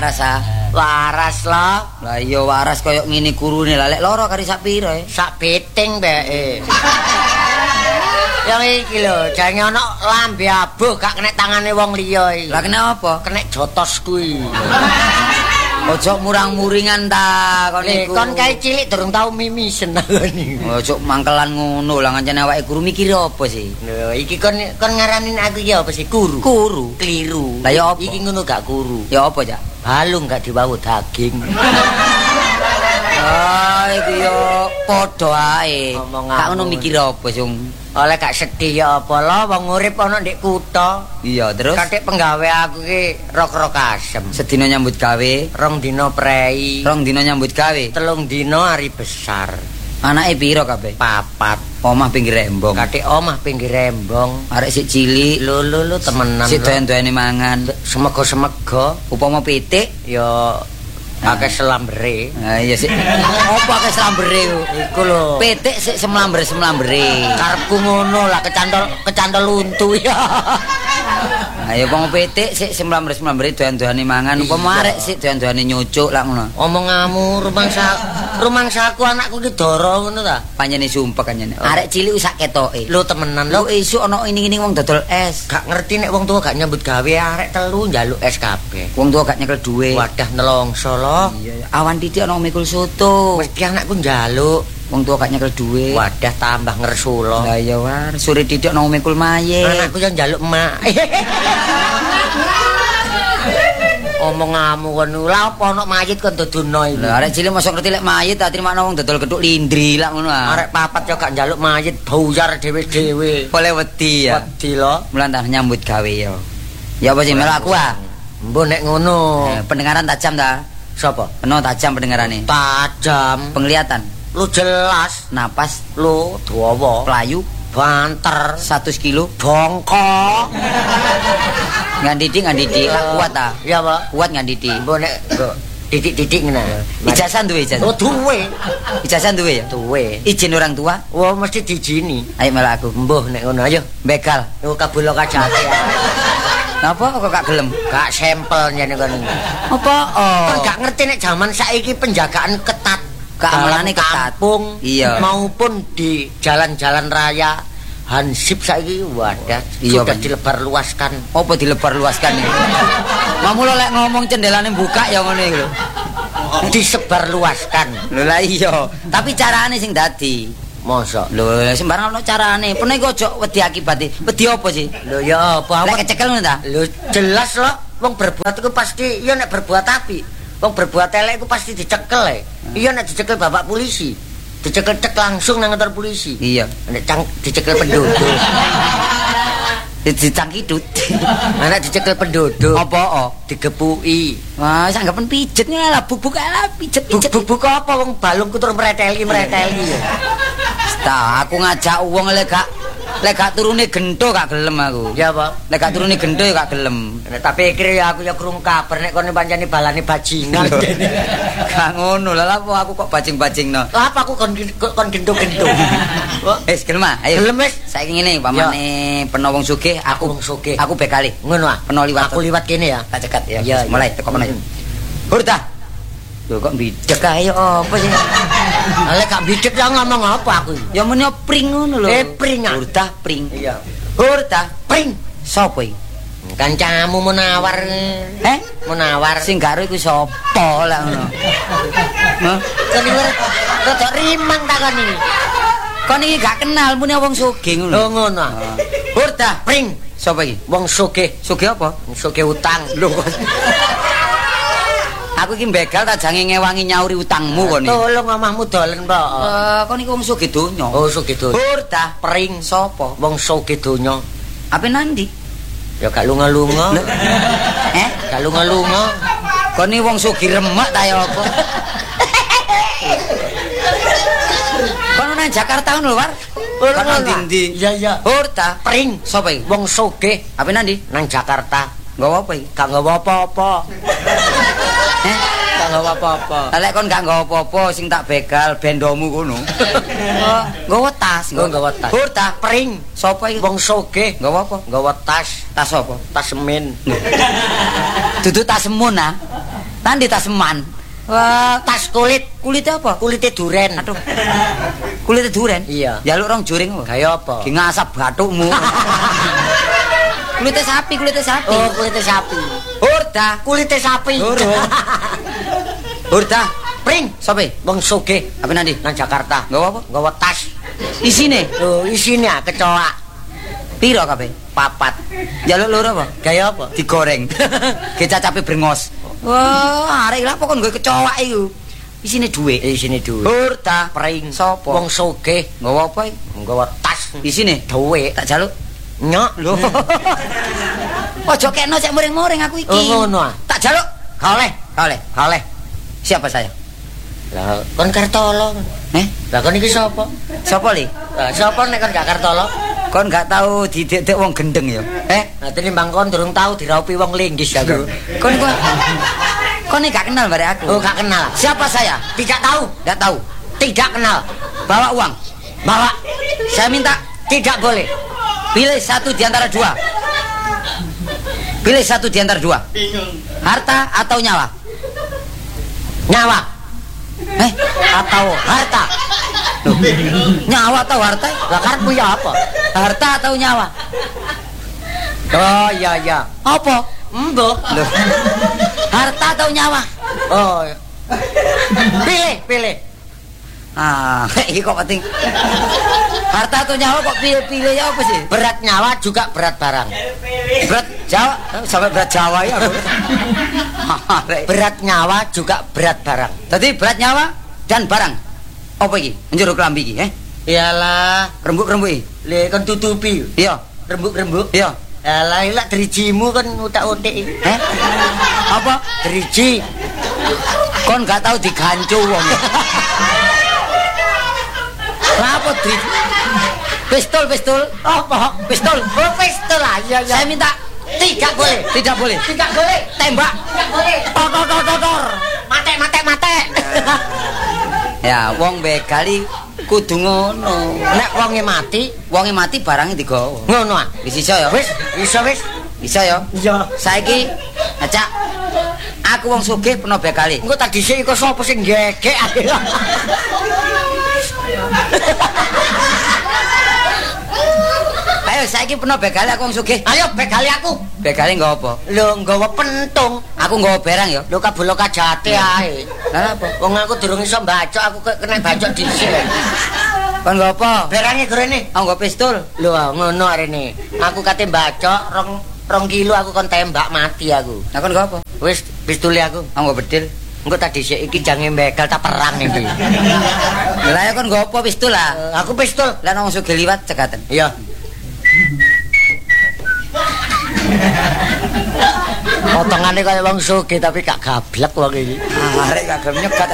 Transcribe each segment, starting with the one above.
waras ah. Waras lah. Lah iya waras koyo ngene kurune lah lek loro kari sak pira e? Sak beting beke. Yang iki lho, jange ana lambe abuh gak kena tangane wong liya iki. Lah kena apa? Kena jotos kuwi. Ojo murang-muringan ta kon iku. Kon kae cilik durung tau mimisen ngene. Ojo mangkelan ngono lah ngancane awake guru mikir apa sih? Lho iki kon ngaranin aku iki apa sih? Guru. Guru. Keliru. Lah ya apa? Iki ngono gak guru. Ya apa, Cak? Balung gak dibawu daging. Ah, iku yo padha ae. Gak ngono mikir apa, Sung? Oleh gak sedih ya apa lho wong urip ana ndek kutha. Iya, terus Katik penggawe aku ki rok-rok asem. sedina nyambut gawe, 2 dina prei, 2 dina nyambut gawe. 3 dina hari besar. Anake piro kabeh? 4. Omah pinggir rembong. Katik omah pinggir rembong. Arek sik cilik, Lho temenan. sik doyan-doyane mangan. Semego-semego Upama pitik, ya akeh selambere. ah iya sik. Apa akeh slambere ku? Iku lho. Pitik sik semlamber-semlambere. Karepku ngono lah kecantol untu ya. Ayo wong pitik sik semlamber-semlambere doyan-doyane mangan. Upama arek sik doyan-doyane nyucuk lak ngono. Omonganmu rumangsaku anakku ki doro ngono ta. Panjene sumpek kanjene. Arek cilik wis sak ketoke. Lho temenan Lho lho. esuk ana ini-ini wong dodol es. Gak ngerti nek wong tua gak nyambut gawe arek telu njaluk es kabeh. Wong tua gak nyekel dhuwit. Wadah nelongso lho. Iya, awan titik ana mikul soto. Mesti anakku njaluk. Wong tua gak nyekel dhuwit. Wadah tambah ngersulo. Lah iya war, sore titik ana mikul mayit. Anakku yang njaluk emak. Omonganmu kono lha apa ana mayit kon dodono iki. Lah arek cilik mosok ngerti lek mayit tak terima wong dodol gethuk lindri lak ngono ah. Arek papat yo gak njaluk mayit buyar dhewe-dhewe. Boleh wedi ya. Wedi lho. Mulan tak nyambut gawe yo. Ya apa sih melu aku ah. Mbok nek ngono. Pendengaran tajam ta? Sapa? Penuh tajam pendengarane. Tajam. Penglihatan, Lu jelas. napas, Lu dawa. pelayu, Banter. 100 kilo. Bongkok. Ngandidi lah kuat ta? Ya, Pak. Kuat ngandidi. Mbok nek titik-titik ngene. Ijazah duwe ijazah. Oh, duwe. Ijazah duwe ya? Duwe. Izin orang tua. Wah, mesti dijini. Ayo melu aku. Mbah nek ngono ayo. Begal. Yo kabulo kajate. Napa kok gak gelem? Gak sampel jane kono. Apa? Oh. Kan gak ngerti nek zaman saiki penjagaan ketat. Keamanane Dalam ketat. kampung Iya. maupun di jalan-jalan raya. Hansip saiki wadah Iya, sudah Pak. dilebar luaskan. Apa dilebar luaskan iki? Mamulo lek ngomong cendelane buka ya ngono iki lho. Disebar luaskan. Lho lah iya. Tapi carane sing dadi. Mosok. Lho sembarang ono carane. Pene iku aja wedi akibate. Wedi apa sih? Lho ya apa Lek kecekel ngono ta? Lho jelas loh wong berbuat iku pasti ya nek berbuat api. Wong berbuat elek iku pasti dicekel e. Iya nek dicekel bapak polisi. Dicekel cek langsung nang kantor polisi. Iya. Nek dicekel penduduk. Dicangkidut. Nek dicekel penduduk. Apa oh? Digepuki. Wah, sanggapan pijet nih lah bubuk lah pijet. Bubuk apa wong balungku tur mreteli. Ta, aku ngajak wong lek gak turune gento gak gelem aku. Ya, Pak. Lek gak turune gento ya gak gelem. Nek tak pikir ya aku ya krungu kabar nek kono pancene balane bajingan. Gak ngono lah apa aku kok bajing-bajingno. Lah apa aku kon gento-gento. Wis gelem ah, ayo. Gelem wis. Saiki ngene pamane peno wong sugih aku Wong sugih. aku bekali. Ngono ah. Peno liwat. Aku liwat kene ya. Tak cekat ya. Iya, Mulai iya. teko kono. Hurta. Lho kok bidek Ayo apa sih? Lek gak bidek ya ngomong apa aku? ya menyo pring ngono lho. Pring ah. Hurta pring. Iya. Hurta Pring. sapa iki? Kancamu menawar. Menawar. Sing karo iku sapa lah ngono. Hah? Keliwer rada rimang takon iki. Kon iki gak kenal mune wong sugih ngono. Lho ngono. ah. Hurta Pring. sapa iki? Wong sugih, Sugih apa? sugih utang. Lho kok. Aku iki begal tak jange ngewangi nyauri utangmu kon iki. Tolong omahmu dolen, Pak. Kon iki wong sugih donya. Oh, sugih donya. Hurta Pring sapa? wong sugih donya. Ape nandi? Ya gak lunga-lunga. Gak lunga-lunga. Kon iki wong sugih remek ta ya apa? Kon nang Jakarta ngono lho, War. Kon nang ndi? Iya, iya. Hurta Pring sapa iki? wong sugih Ape nandi? nang Jakarta. Nggawa apa iki? Gak nggawa apa-apa. Gak nggawa apa-apa. Lah lek kon gak nggawa apa-apa sing tak begal bendomu kono. Nggawa tas. Oh, nggawa tas. Hurta Pring sapa iki? wong sugih Nggawa apa? nggawa tas, Tas apa? tas semen. Dudu tas semun ah. Tandi tas seman. Wah, Tas kulit. kulitnya apa? Kulitnya duren. Aduh. Kulitnya duren? Iya. Jaluk rong juring apa? Gaya apa? Ki ngasap bathukmu. Kulitnya sapi, kulitnya sapi. Oh, kulitnya sapi. Hurda. Kulitnya sapi. Hurda. Pring. Sope? Wong sugih Apa nanti? nang Jakarta. Nggawa apa? Nggawa tas. Isine Lho, isine kecoa. piro kabeh? 4. Jaluk loro apa? Gaya apa? Digoreng. Kecacape brengos. Wah, arek lha pokon nggo kecoa iku. Isine dhuwit. Isine duwe. Hurda. Pring. Sopo? Wong sugih Nggawa apa iki? nggawa tas. Isine Duwe. tak jaluk. Nyok. Lho. Ojo kekno cek muring-muring aku iki. Oh, ngono ah. Tak jaluk. Gak oleh. Oleh. Oleh. Siapa saya? Lah, kon Kartolo. Lah kon iki sapa? Sapa li? Lah, sapa nek kon gak Kartolo? Kon gak tahu didek-dek wong gendeng ya? Nah, tinimbang kon durung tau diraupi wong linggis aku. Kon ini gak kenal bare aku. Oh, gak kenal. Siapa saya? Tidak tahu. Gak tahu. Tidak kenal. Bawa uang. Bawa. Saya minta Tidak boleh. pilih satu di antara dua. Pilih satu di antara dua. Harta atau nyawa? Nyawa Atau harta. Loh, nyawa atau harta? Lah karepmu ya apa? Harta atau nyawa? Oh, iya iya. Apa? Mbok. Loh. Harta atau nyawa? Oh. Pilih. Ah, ini kok penting. Harta atau nyawa kok pilih-pilih ya apa sih? Berat nyawa juga berat barang. Berat Jawa sampai berat Jawa ya aku. Berat nyawa juga berat barang. Tadi berat nyawa dan barang. Apa iki? Njero klambi iki, Iyalah, Rembuk-rembuk iki. le kon tutupi. Iya, Rembuk-rembuk. iya. Alah, ilak drijimu kan utak-utik. Apa? Driji. Kon gak tahu digancu wong. Apa driji? Pistol. Apa? Pistol. Oh, pistol lah. Iya. Saya minta Tidak boleh. tidak boleh. Tidak boleh. Tembak. Tidak boleh. Tor. Mate. Ya, wong begali kudu ngono. Nek wonge mati, Wonge mati barangnya digawa. ngono ah. Wis iso ya? Wis, iso wis. Bisa ya? Iya. Saiki acak aku wong sugih peno begali. Engko tak dhisik iku sapa sing gegek ae. Ayo saiki peno begali aku wong sugih. Ayo begali aku. Begali nggawa apa? Lho nggawa pentung. Aku nggawa barang ya. Lho kabelo kajate ae. Lah apa? Wong aku durung iso mbacok, aku kena bacok dhisik. Kon nggawa apa? Berange gorene. Aku nggawa pistol. Lho ngono arene. Aku kate mbacok 2 kilo aku kon tembak mati aku. Lah kon nggawa apa? Wis pistole aku. Aku nggawa bedil. Engko tak dhisik iki jange begal tak perang iki. Lah ya kon nggawa apa pistol lah. Aku pistol. Lah wong sugih liwat cekaten. Iya. Potongane kaya wong sugih tapi gak gablek wong iki. Arek gak gelem nyegat.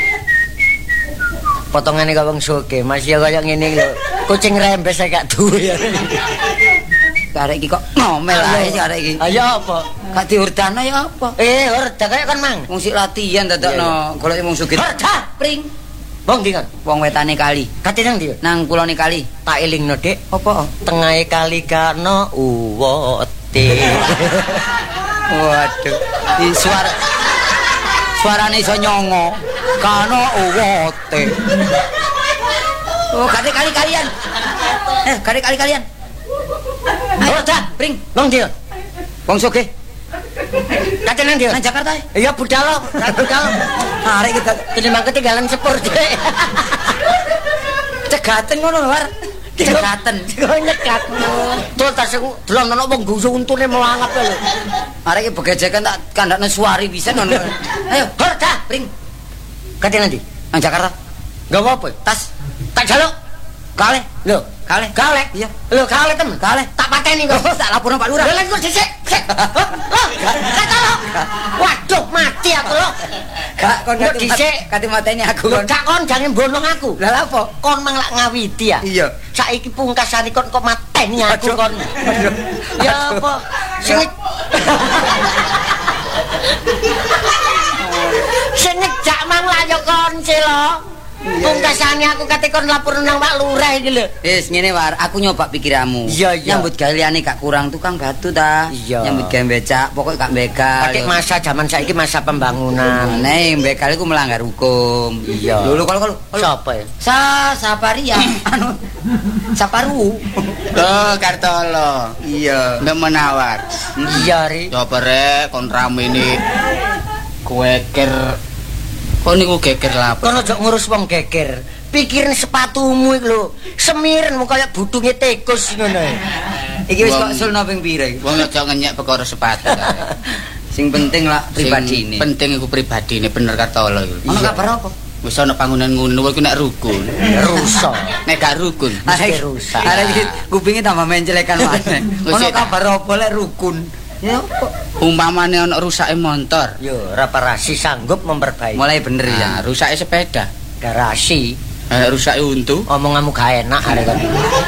Potongane kaya wong sugih, masih kaya ngene lho. Kucing rembes saya gak duwe. Arek iki kok ngomel ae sih arek iki. Ayo apa? Gak diurdana ya apa? Horda kaya kan mang. Wong sik latihan dadakno golek wong sugih. Horda. Pring. Wong ndi kan? Wong wetane kali. Kate nang ndi? Nang kulone kali. Tak elingno, Dik. Apa? Tengahe kali kana uwote. Waduh, di suarane iso nyongo. Kano uwote. Oh, kali-kalian. Kali-kalian. Horda, Pring. wong ndi? Wong sugih. Kate nang ndi? Nang Jakarta. Iya budal, budal. Arek kita Tinimbang ketinggalan sepur, Dik. cegaten ngono, War. Cegaten. Kok nyekat. Tul tas aku delon ana wong gusu untune melangap lho. Arek iki begejekan tak kandakne suari pisan ngono. Ayo, Horda, Pring. kate nang ndi? Nang Jakarta. Gak apa-apa. Tas. Tak jaluk. Kale. Lho, Kale. kale. Iya. Lho, kale temen. Kale. Tak pateni kok. Tak laporno Pak Lurah. Lha lek kok dhisik. Kata lo. Waduh, mati aku lo. Gak kon Kok dhisik. kate mateni aku Lho, kon. gak kon jangan bolong aku. Lah apa? Kon mang lak ngawiti ya. Iya. Saiki pungkasane kon kok mateni aku Aduh. kon. Aduh. Ya Aduh. apa? Sing sing ngejak mang layo kon sih lo. Pungkasane aku kate kon lapor nang Pak Lurah iki lho. Wis ngene War, aku nyoba pikiranmu. Iya. Nyambut gawe liyane gak kurang tukang batu ta. Iya. Nyambut gawe becak, pokok gak begal. Pakai masa zaman saiki masa pembangunan. Nek begal iku melanggar hukum. Iya. Lho kalau Sapa ya? Saparia. Anu Saparu. Loh, Kartolo. Iya. Ndak menawar. Iya, Ri. Coba rek kon rame ini kueker. Kok niku geger lapo? Kon aja ngurus wong geger. Pikirin sepatumu iku lho. Semiren mu kaya budunge tikus ngono. Iki wis kok sulno ping pira iki? Wong aja ngenyek perkara sepatu. Sing penting lah pribadine. Penting iku pribadine bener Kartolo iku. Ono kabar apa? Wis ana bangunan ngono kuwi nek rukun. Rusak. Nek gak rukun Mesti rusak. Arek iki kupinge tambah mencelekan maneh. Ono kabar apa lek rukun? Ya umpamane ana rusake motor. Yo, reparasi sanggup memperbaiki. mulai bener ya. Nah, rusake sepeda. Garasi. Rusake untu. Omonganmu gak enak arek kon.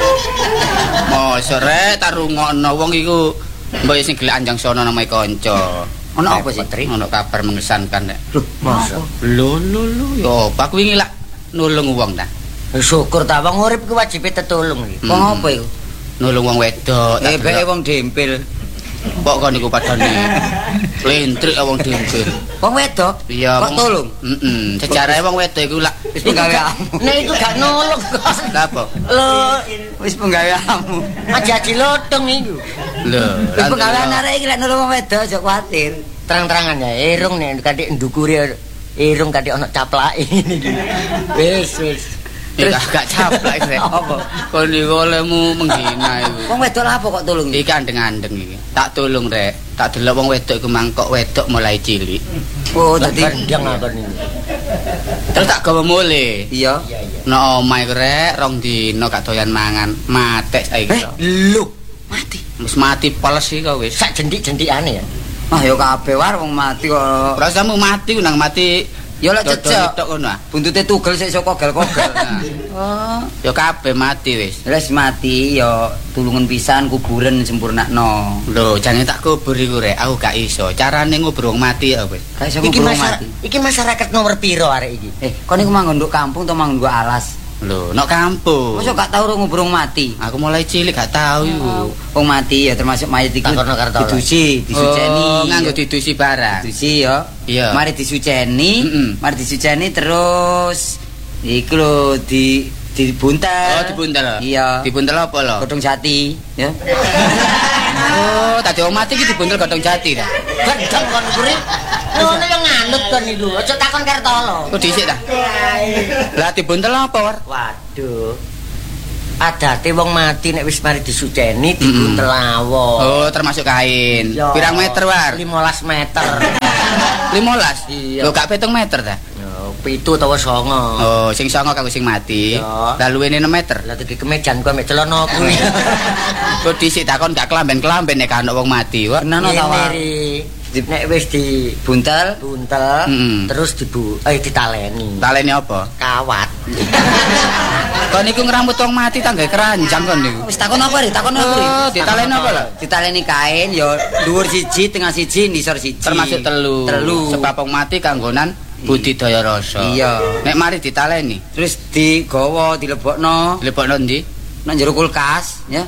Mosok rek tarungokno wong iku mbok sing gelek anjang sono namae kanca. Ono apa sih? Ono kabar mengesankan nek. Loh, masa? Lho yo pak wingi lak nulung wong ta. Syukur ta wong urip ku wajibe tetulung iki. Wong apa iku? Nulung wong wedok. Ebeke wong dempil. Kok kon niku padane lentrik wong dempil. Wong wedok? Iya. Kok tolong? Heeh. Sejarahe wong wedok iku lak Wis penggaweanmu. Nek iku gak nulung kok. lha apa? Lho, Wis penggaweanmu. aja dilodong iku. Lho, Wis penggawean arek iki lek nulung wong wedok aja kuwatir. Terang-terangan ya, irung nek kadek ndukuri irung kadek ana caplake niki. Wis. Terus gak caplak rek. Apa? Kon niku olehmu menghina iku. Wong wedok lha apa kok tolong? Iki andeng-andeng iki. Tak tulung rek. Tak delok wong wedok iku mangkok wedok mulai cilik. Oh, dadi Gendang apa niku. Terus tak gawe mule. iya. Nek omahe rek rong dina gak doyan mangan, matek saiki. Lho, Mati. Wis mati poles iki kok wis. sak jentik-jentikane ya. Ah ya kabeh war wong mati kok. Rasamu mati nang mati. Ya lek cecek. Tok ngono ah. Buntute tugel sik sok kogel-kogel. Oh. Ya kabeh mati wis. Wis mati ya tulungan pisan kuburan sempurnakno. Lho, jane tak kubur iku rek, aku gak iso. Carane ngubur wong mati ya wis. Gak iso ngubur wong mati. Iki masyarakat nomor piro arek iki? Kon niku manggon nduk kampung to manggon nduk alas? Lho, nek kampung. Mosok gak tau ngubur wong mati. Aku mulai cilik gak tahu iku. Wong mati ya termasuk mayit iku Takono Kartolo. didusi, disuceni. Oh, nganggo didusi barang. Didusi ya. Iya. Mari disuceni, Mm-mm. mari disuceni terus iku lho dibuntel. Oh, dibuntel. Iya. Dibuntel apa lho? Godhong jati, ya. Oh, tadi wong mati iki dibuntel godhong jati ta. Gendang kon kuwi. Ngono yo nganut kon niku. Aja takon Kartolo. Kok dhisik ta? Lah dibuntel apa, War? Waduh. Adate wong mati nek wis mari disuceni dibuntel awon. Oh, termasuk kain. Iya. Pirang meter, War? 15 meter. 15? Iya. Lho gak 7 meter ta? Yo, 7 utawa 9. Oh, sing songo kanggo sing mati. Iya. Lah luwene 6 meter. Lah iki kemejan ku mek celana kuwi. Kok dhisik takon gak kelamben-kelamben nek ana wong mati, War. Kenano ta, War? Nek wis Buntel. dibuntel Mm-mm. terus ditaleni. Talene apa? Kawat. Kon niku ngrambut wong mati tangga keranjang kon niku. Wis takon apa ri? Takon apa ri? Oh, ditaleni apa lho? Ditaleni kain ya dhuwur siji, tengah siji, nisor siji. Termasuk telu. Telu. Sebab wong mati kanggonan budidaya rasa. Iya. Nek mari ditaleni, Terus digawa, dilebokno dilebokno ndi? nang jero kulkas, ya.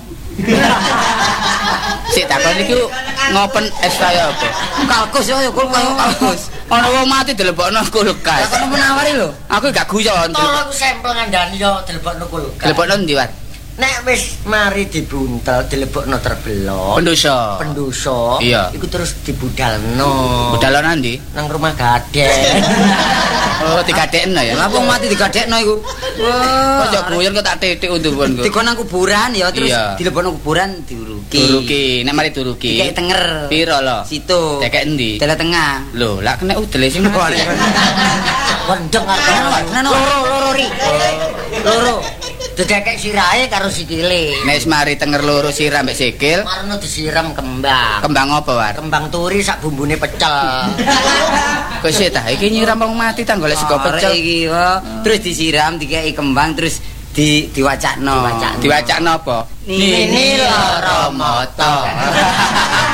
Sik takon niku ngopen es kaya apa? Kalkus ya kulkas kalkus. Ana wong mati dilebokno kulkas. Takon menawari lho. Aku gak guyon. Tolong sampel ngandani yo dilebokno kulkas. Dilebokno ndi, War? Nek wis mari dibuntel dilebokno terblok. Pendosa. Pendosa. Iya. Iku terus dibudalno. Budal ndi? Nang rumah gadek. Oh, digadekno ya. Lah wong mati digadekno iku. Wah. Kok guyon kok tak titik untu-untu. Dikon nang kuburan ya terus Iya. dilebokno kuburan diuruki. Duruki, nek mari duruki. Dikek tenger. Piro lho? Situ. Dekek endi? Tele tengah. Lho, lak kena udele sing mati. Wendeng karo Nano. loro ri. Loro. Dedekek sirahe karo sikile. Nek wis mari tenger loro siram mbek sikil, Marno disiram kembang. kembang apa, War? Kembang turi sak bumbune pecel. Kok sik ta, iki nyiram wong mati ta golek sego Arek pecel. iki kok. Terus disiram dikeki kembang terus diwacakno. Diwacakno apa? Nini loro moto.